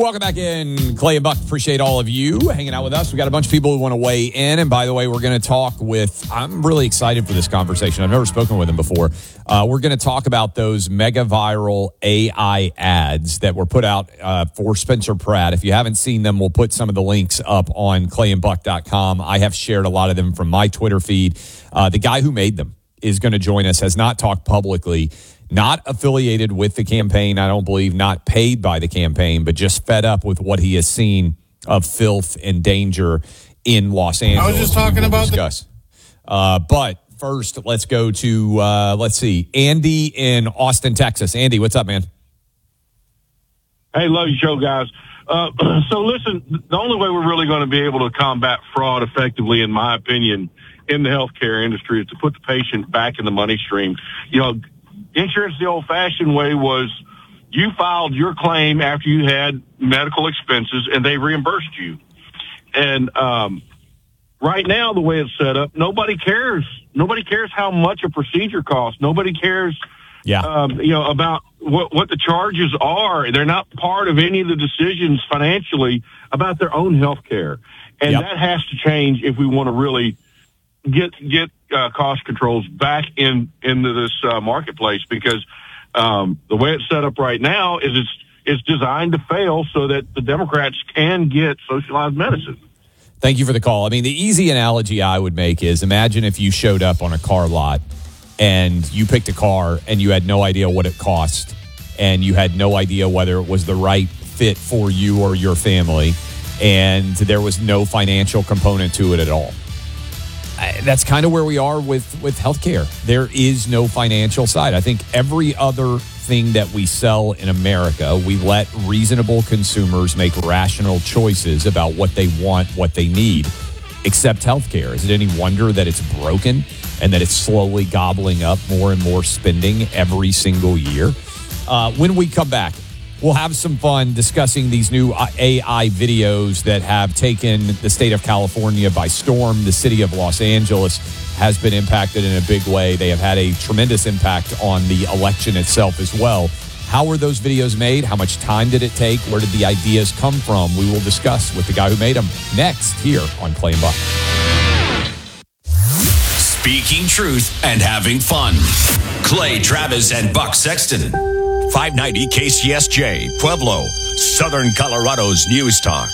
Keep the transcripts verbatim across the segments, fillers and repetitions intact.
Welcome back in. Clay and Buck, appreciate all of you hanging out with us. We got a bunch of people who want to weigh in. And by the way, we're going to talk with, I'm really excited for this conversation. I've never spoken with him before. Uh, we're going to talk about those mega viral A I ads that were put out uh, for Spencer Pratt. If you haven't seen them, we'll put some of the links up on clay and buck dot com. I have shared a lot of them from my Twitter feed. Uh, the guy who made them is going to join us, has not talked publicly. Not affiliated with the campaign, I don't believe, not paid by the campaign, but just fed up with what he has seen of filth and danger in Los Angeles. I was just talking we'll about discuss. The- uh, but first, let's go to, uh, let's see, Andy in Austin, Texas. Andy, what's up, man? Hey, love your show, guys. Uh, so listen, the only way we're really going to be able to combat fraud effectively, in my opinion, in the healthcare industry is to put the patient back in the money stream. You know, insurance the old-fashioned way was you filed your claim after you had medical expenses, and they reimbursed you. And um, right now, the way it's set up, nobody cares. Nobody cares how much a procedure costs. Nobody cares, yeah. um, you know, about what, what the charges are. They're not part of any of the decisions financially about their own health care. And yep. that has to change if we want to really get get uh, cost controls back in into this uh, marketplace, because um, the way it's set up right now is it's it's designed to fail so that the Democrats can get socialized medicine. Thank you for the call. I mean, the easy analogy I would make is imagine if you showed up on a car lot and you picked a car and you had no idea what it cost and you had no idea whether it was the right fit for you or your family, and there was no financial component to it at all. That's kind of where we are with, with healthcare. There is no financial side. I think every other thing that we sell in America, we let reasonable consumers make rational choices about what they want, what they need, except healthcare. Is it any wonder that it's broken and that it's slowly gobbling up more and more spending every single year? Uh, when we come back, we'll have some fun discussing these new A I videos that have taken the state of California by storm. The city of Los Angeles has been impacted in a big way. They have had a tremendous impact on the election itself as well. How were those videos made? How much time did it take? Where did the ideas come from? We will discuss with the guy who made them next here on Clay and Buck. Speaking truth and having fun. Clay Travis and Buck Sexton. five ninety K C S J, Pueblo, Southern Colorado's News Talk.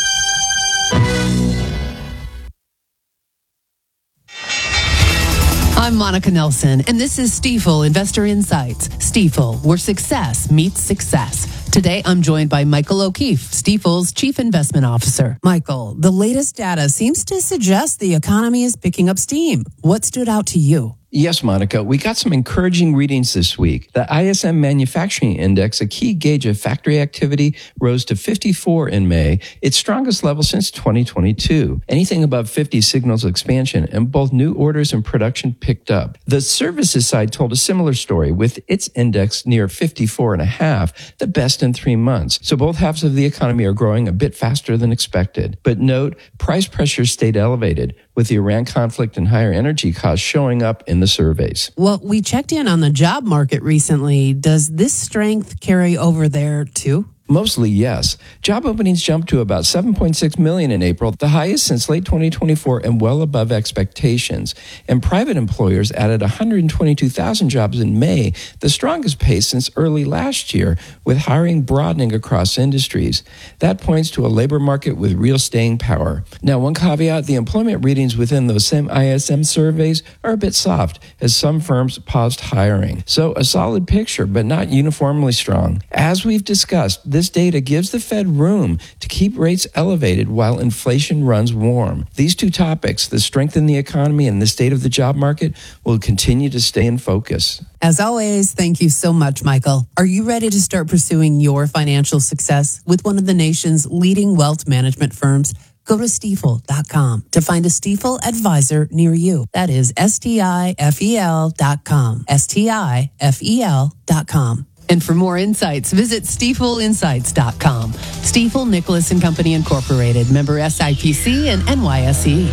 I'm Monica Nelson, and this is Stifel Investor Insights. Stifel, where success meets success. Today, I'm joined by Michael O'Keefe, Stifel's Chief Investment Officer. Michael, the latest data seems to suggest the economy is picking up steam. What stood out to you? Yes, Monica, we got some encouraging readings this week. The I S M Manufacturing Index, a key gauge of factory activity, rose to fifty-four in May, its strongest level since twenty twenty-two. Anything above fifty signals expansion, and both new orders and production picked up. The services side told a similar story, with its index near fifty-four and a half, the best in three months. So both halves of the economy are growing a bit faster than expected. But note, price pressures stayed elevated, with the Iran conflict and higher energy costs showing up in the surveys. Well, we checked in on the job market recently. Does this strength carry over there too? Mostly, yes. Job openings jumped to about seven point six million in April, the highest since late twenty twenty-four and well above expectations. And private employers added one hundred twenty-two thousand jobs in May, the strongest pace since early last year, with hiring broadening across industries. That points to a labor market with real staying power. Now, one caveat, the employment readings within those same I S M surveys are a bit soft, as some firms paused hiring. So a solid picture, but not uniformly strong. As we've discussed, this data gives the Fed room to keep rates elevated while inflation runs warm. These two topics, the strength in the economy and the state of the job market, will continue to stay in focus. As always, thank you so much, Michael. Are you ready to start pursuing your financial success with one of the nation's leading wealth management firms? Go to Stifel dot com to find a Stifel advisor near you. That is S T I F E L dot com. S T I F E L dot com. And for more insights, visit Stifel Insights dot com. Stifel Nicholas and Company Incorporated, member S I P C and N Y S E.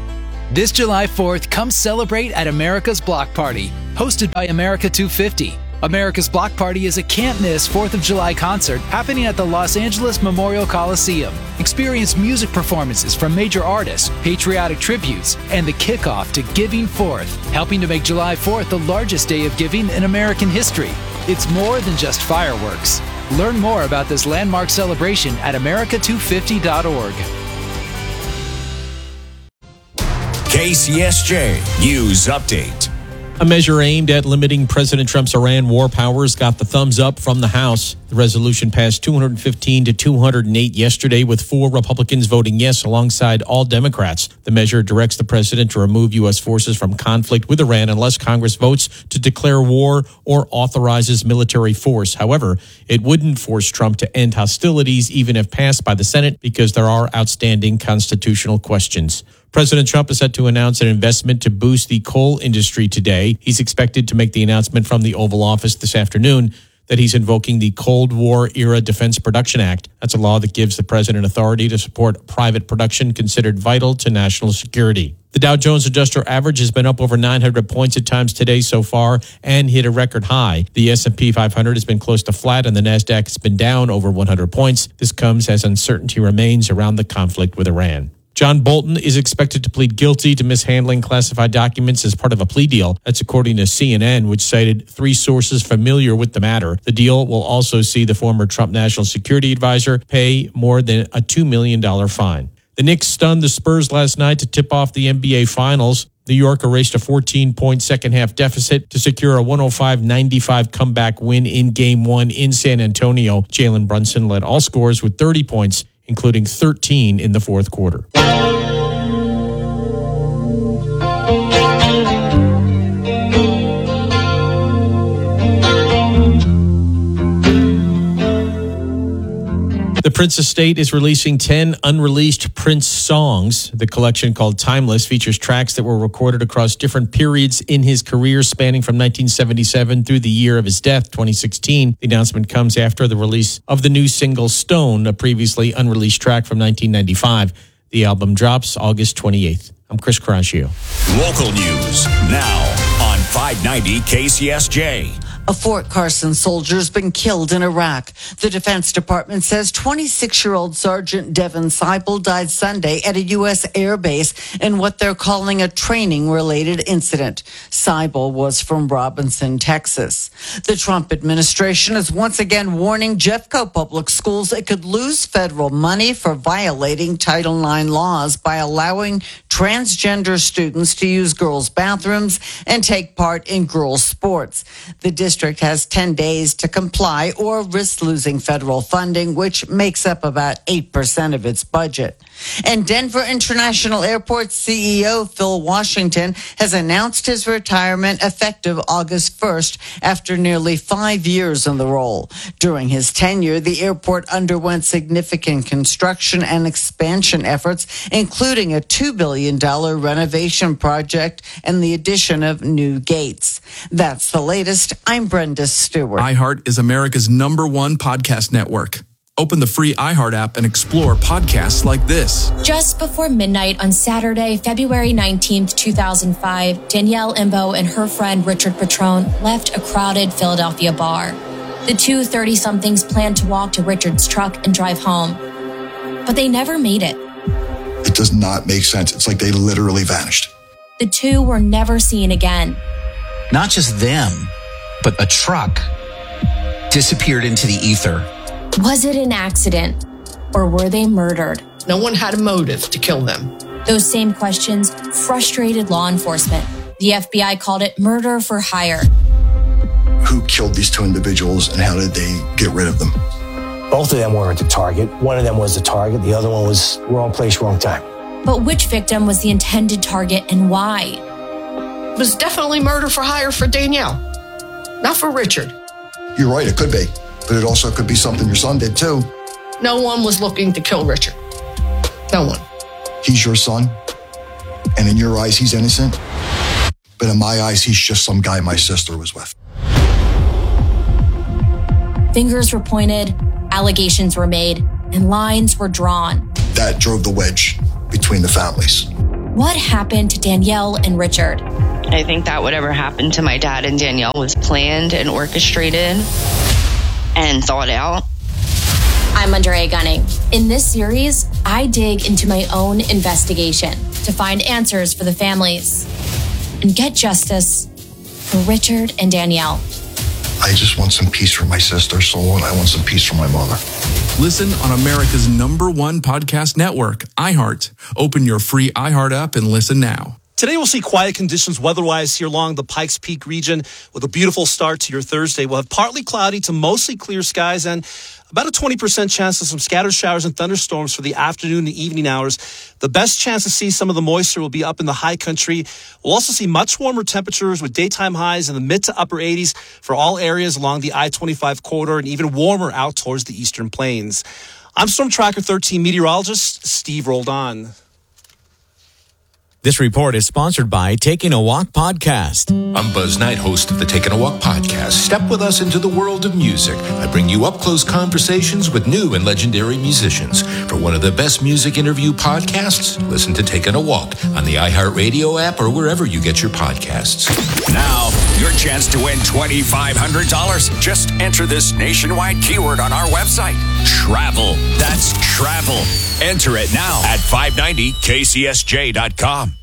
This July fourth, come celebrate at America's Block Party, hosted by America two fifty. America's Block Party is a can't-miss fourth of July concert happening at the Los Angeles Memorial Coliseum. Experience music performances from major artists, patriotic tributes, and the kickoff to Giving Fourth, helping to make July fourth the largest day of giving in American history. It's more than just fireworks. Learn more about this landmark celebration at America two fifty dot org. K C S J News Update. A measure aimed at limiting President Trump's Iran war powers got the thumbs up from the House. The resolution passed two hundred fifteen to two hundred eight yesterday, with four Republicans voting yes alongside all Democrats. The measure directs the president to remove U S forces from conflict with Iran unless Congress votes to declare war or authorizes military force. However, it wouldn't force Trump to end hostilities even if passed by the Senate because there are outstanding constitutional questions. President Trump is set to announce an investment to boost the coal industry today. He's expected to make the announcement from the Oval Office this afternoon that he's invoking the Cold War-era Defense Production Act. That's a law that gives the president authority to support private production considered vital to national security. The Dow Jones Industrial Average has been up over nine hundred points at times today so far and hit a record high. The S and P five hundred has been close to flat and the NASDAQ has been down over one hundred points. This comes as uncertainty remains around the conflict with Iran. John Bolton is expected to plead guilty to mishandling classified documents as part of a plea deal. That's according to C N N, which cited three sources familiar with the matter. The deal will also see the former Trump national security advisor pay more than a two million dollars fine. The Knicks stunned the Spurs last night to tip off the N B A Finals. New York erased a fourteen-point second-half deficit to secure a one oh five ninety-five comeback win in Game one in San Antonio. Jalen Brunson led all scorers with thirty points, including thirteen in the fourth quarter. The Prince Estate is releasing ten unreleased Prince songs. The collection, called Timeless, features tracks that were recorded across different periods in his career, spanning from nineteen seventy-seven through the year of his death, twenty sixteen. The announcement comes after the release of the new single Stone, a previously unreleased track from nineteen ninety-five. The album drops August twenty-eighth. I'm Chris Caraccio. Local news now on five ninety K C S J. A Fort Carson soldier has been killed in Iraq. The Defense Department says twenty-six-year-old Sergeant Devin Seibel died Sunday at a U S air base in what they're calling a training-related incident. Seibel was from Robinson, Texas. The Trump administration is once again warning Jeffco Public Schools it could lose federal money for violating Title nine laws by allowing transgender students to use girls' bathrooms and take part in girls' sports. The district has ten days to comply or risk losing federal funding, which makes up about eight percent of its budget. And Denver International Airport C E O Phil Washington has announced his retirement effective August first after nearly five years in the role. During his tenure, the airport underwent significant construction and expansion efforts, including a two billion dollars renovation project and the addition of new gates. That's the latest. I'm Brenda Stewart. iHeart is America's number one podcast network. Open the free iHeart app and explore podcasts like this. Just before midnight on Saturday, February nineteenth, two thousand five, Danielle Imbo and her friend Richard Petrone left a crowded Philadelphia bar. The two thirty-somethings planned to walk to Richard's truck and drive home, but they never made it. It does not make sense. It's like they literally vanished. The two were never seen again. Not just them, but a truck disappeared into the ether. Was it an accident, or were they murdered? No one had a motive to kill them. Those same questions frustrated law enforcement. The F B I called it murder for hire. Who killed these two individuals and how did they get rid of them? Both of them weren't the target. One of them was the target. The other one was wrong place, wrong time. But which victim was the intended target and why? It was definitely murder for hire for Danielle, not for Richard. You're right, it could be. But it also could be something your son did too. No one was looking to kill Richard. No one. He's your son, and in your eyes, he's innocent. But in my eyes, he's just some guy my sister was with. Fingers were pointed, allegations were made, and lines were drawn. That drove the wedge between the families. What happened to Danielle and Richard? I think that whatever happened to my dad and Danielle was planned and orchestrated and thought out. I'm Andrea Gunning. In this series, I dig into my own investigation to find answers for the families and get justice for Richard and Danielle. I just want some peace for my sister, Soul, and I want some peace for my mother. Listen on America's number one podcast network, iHeart. Open your free iHeart app and listen now. Today we'll see quiet conditions weather-wise here along the Pikes Peak region with a beautiful start to your Thursday. We'll have partly cloudy to mostly clear skies and about a twenty percent chance of some scattered showers and thunderstorms for the afternoon and evening hours. The best chance to see some of the moisture will be up in the high country. We'll also see much warmer temperatures with daytime highs in the mid to upper eighties for all areas along the I twenty-five corridor and even warmer out towards the eastern plains. I'm Storm Tracker thirteen meteorologist Steve Roldan. This report is sponsored by Taking a Walk Podcast. I'm Buzz Knight, host of the Taking a Walk Podcast. Step with us into the world of music. I bring you up-close conversations with new and legendary musicians. For one of the best music interview podcasts, listen to Taking a Walk on the iHeartRadio app or wherever you get your podcasts. Now, your chance to win twenty-five hundred dollars. Just enter this nationwide keyword on our website. Travel. That's travel. Enter it now at five ninety K C S J dot com.